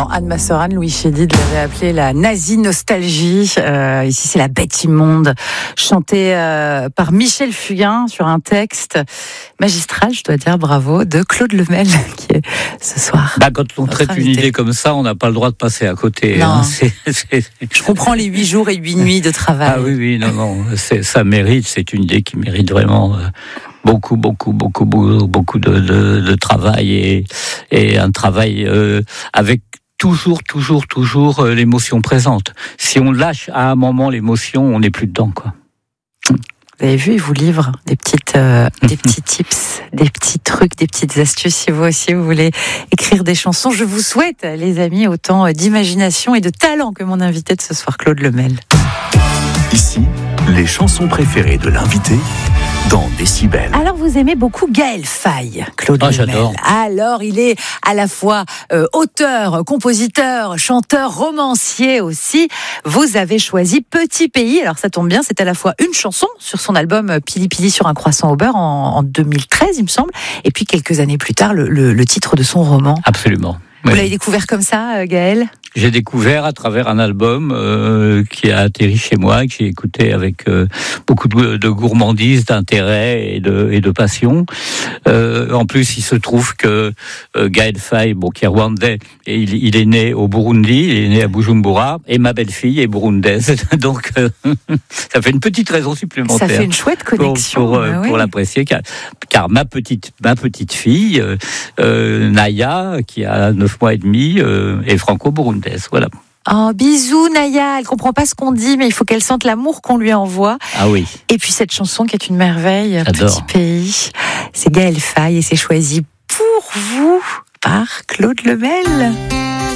Dans Anne Massoran, Louis Chédid l'avait appelé la nazie nostalgie. Ici, c'est la bête immonde, chantée par Michel Fugain sur un texte magistral, je dois dire, bravo, de Claude Lemel, qui est ce soir. Quand on traite une idée comme ça, on n'a pas le droit de passer à côté. Non. Hein. Je comprends les 8 jours et 8 nuits de travail. Ah oui, non, ça mérite, c'est une idée qui mérite vraiment beaucoup de travail et un travail avec toujours l'émotion présente. Si on lâche à un moment l'émotion, on n'est plus dedans, quoi. Vous avez vu, il vous livre des petits tips, des petits trucs, des petites astuces. Si vous aussi vous voulez écrire des chansons, je vous souhaite, les amis, autant d'imagination et de talent que mon invité de ce soir, Claude Lemel. Ici, les chansons préférées de l'invité dans Décibel. Alors, vous aimez beaucoup Gaël Faye, Claude Lemel. J'adore. Alors, il est à la fois auteur, compositeur, chanteur, romancier aussi. Vous avez choisi Petit Pays. Alors, ça tombe bien, c'est à la fois une chanson sur son album Pili Pili sur un croissant au beurre en 2013, il me semble. Et puis, quelques années plus tard, le titre de son roman. Absolument. Vous l'avez découvert comme ça, Gaël ? J'ai découvert à travers un album qui a atterri chez moi, que j'ai écouté avec beaucoup de gourmandise, d'intérêt et de passion. En plus, il se trouve que Gaël Faye, qui est rwandais, et il est né au Burundi, il est né à Bujumbura, et ma belle-fille est burundaise. Donc, ça fait une petite raison supplémentaire. Ça fait une chouette connexion. Pour l'apprécier, car ma petite fille, Naya, qui a 9 mois et demi, est franco-burundaise. Voilà. Oh, bisous Naya, elle comprend pas ce qu'on dit, mais il faut qu'elle sente l'amour qu'on lui envoie. Ah oui. Et puis cette chanson qui est une merveille, J'adore. Petit Pays, c'est Gaël Faye et c'est choisi pour vous par Claude Lemel.